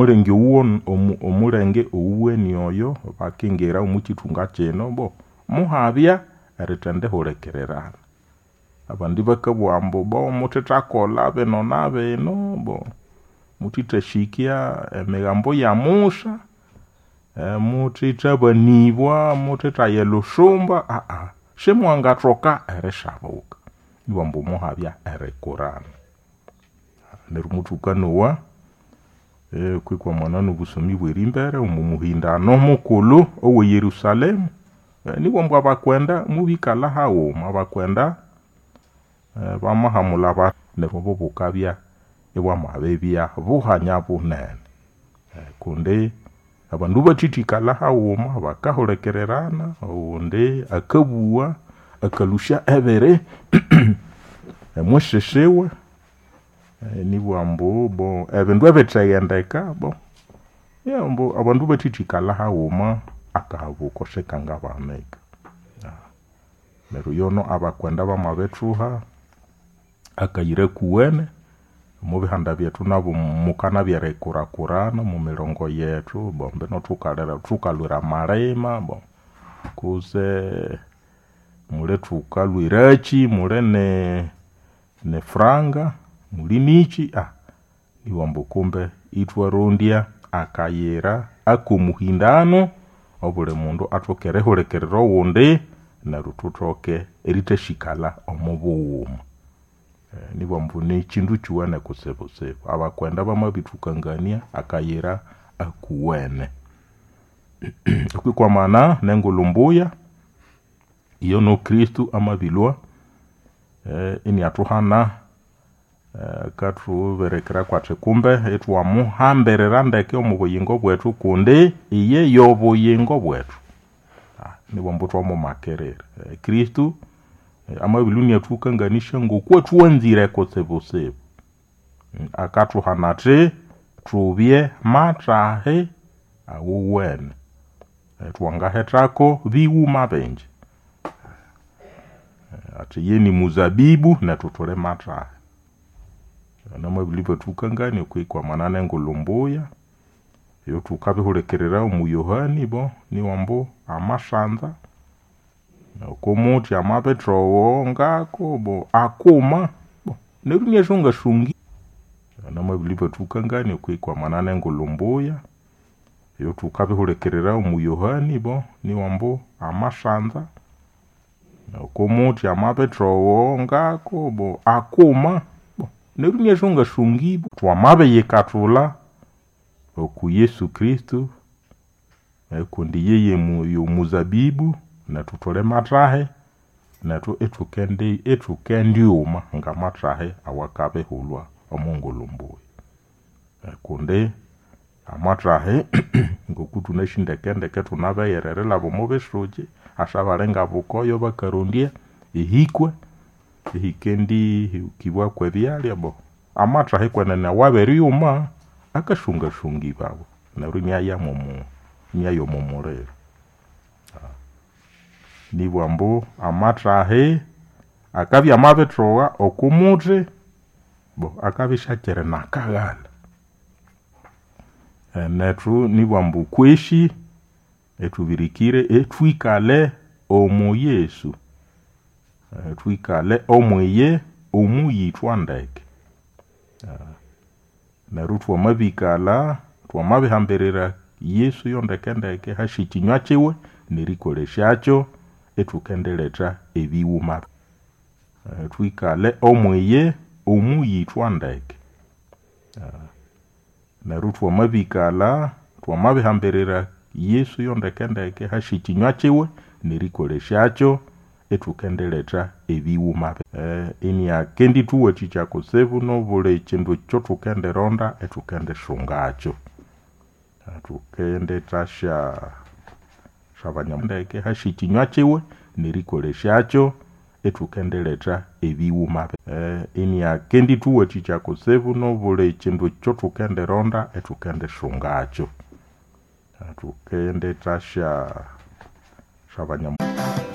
Omulenge uwo omulenge uwe nyoyo bakingera omukitunga kino bo muhabya eritende hulekererana abandi bakabwambo bo mutetakola beno nabeno bo mutitashikya emigambo ya Musa mutitabanibwa mutitayelushumba shemwangatoka erishabuka ibambo muhabya erikurana nerumutukanowa kwikwa mwananu busomi bwerimbere omumuhindano mukulu owe Yerusalemu nibo mbwa bakwenda mubikala hawo mabakwenda bamahamula ba nebo bukabya ewa mabebya buhanya bunene kunde abandu batitikala hawo bakahulekererana onde akabuwa akalusha ebere mwesheshewe nibwambo bo ebindu ebetayendeka bo yambo abandu batitikala hawo akahabukosheka ngabameka nero yono abakwenda bamabetruha akayire kuwene mubihanda byetu nabo mukana byerekurakurana mu mirongo yetu bombe no tukalura marema bo kuze mule tukalwirachi mule ne franga muli nichi niwambo kumbe itwarundia akayira akumuhindano obule mundu atokerehulekerero wonde na rututoke eritashikala omubuwuma nibambu ne chindu chuwane kusebosebo abakwenda bamabitukangania akayira akuwene kwa maana nengulumbuya iyo no Kristu amabilwa ini atuhana katu berekera kwate kumbe etwa muhamberera ndeke omubuyingo bwetu kunde iye yobuyingo bwetu nibambu twa makerere Kristu amabilunia tukanganisha ngokwe tuwanzire kosebosebo akatuhanate trubye matrahe awuwene twangahetako biwuma benje ati yeni muzabibu na tutole matrahe namabilipo tukangani kwikwa manane ngulumbuya yo tukabihulekerera mu Yohani bo niwambo amashanza komuti amapetrowo ngako bo akuma bo nerunya shunga shungi namabilipo tukangani kwikwa manane ngulumbuya yo tukabihulekerera mu Yohani bo niwambo amashanza komuti amapetrowo ngako bo akuma bo nerunya shunga shungi twamabe yekatula oku Yesu Kristu kundi yeye muzabibu na tutole matrahe na tu etukendiuma nga matrahe awakabe hulwa omungulumbuye kunde amatrahe ngokutu nashindekendeke tunabeyererela bomobeshoje ashabarenga bukoyo bakarundie ihikwe ihikendi kibwa kwebyalya bo amatrahe kwenana waberiuma akashunga shungi babo na runya ya mumu nyayo mumurero nibwambo amatrahe akabya mabetrowa okumutre bo akabishakere nakagala netru nibwambo kweshi etubirikire etwikale omu Yesu twikale omweye omuyitwa ndeke neru twamabikala twamabihamberera Yesu yondekendeke hashikinywa chewe nirikoleshacho etukendeleta ebiwuma twikale omweye omuyitwa ndeke neru twamabikala twamabihamberera Yesu yondekendeke hashikinywa chewe nirikoleshacho etukendeleta ebiwuma inia kendi tuwe chichako sevu no bule chindu chotukende ronda etukende shungacho tukende tasha shabanyamndeke hashikinywa chewe nirikoleshacho etukendeleta ebiwuma inia kendi tuwe chichako sevu no bule chindu chotukende ronda etukende shungacho tukende tasha shabanyamndeke